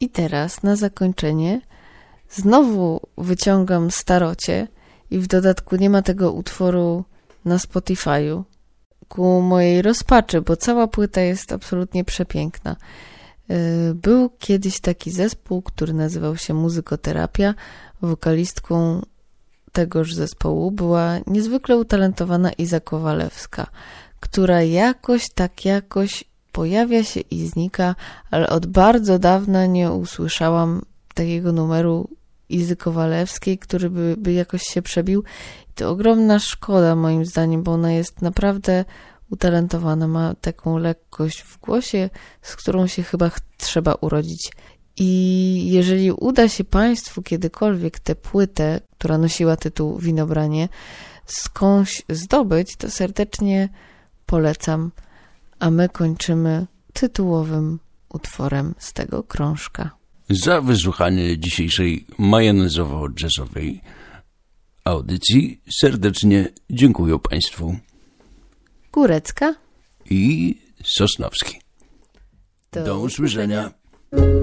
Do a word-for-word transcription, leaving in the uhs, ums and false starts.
I teraz na zakończenie znowu wyciągam starocie i w dodatku nie ma tego utworu na Spotify'u. Ku mojej rozpaczy, bo cała płyta jest absolutnie przepiękna. Był kiedyś taki zespół, który nazywał się Muzykoterapia. Wokalistką tegoż zespołu była niezwykle utalentowana Iza Kowalewska, która jakoś tak jakoś pojawia się i znika, ale od bardzo dawna nie usłyszałam takiego numeru Izy Kowalewskiej, który by, by jakoś się przebił. I to ogromna szkoda moim zdaniem, bo ona jest naprawdę utalentowana, ma taką lekkość w głosie, z którą się chyba trzeba urodzić. I jeżeli uda się Państwu kiedykolwiek tę płytę, która nosiła tytuł Winobranie, skądś zdobyć, to serdecznie polecam, a my kończymy tytułowym utworem z tego krążka. Za wysłuchanie dzisiejszej majonezowo-jazzowej audycji serdecznie dziękuję Państwu. Górecka i Sosnowski. Do, Do usłyszenia. usłyszenia.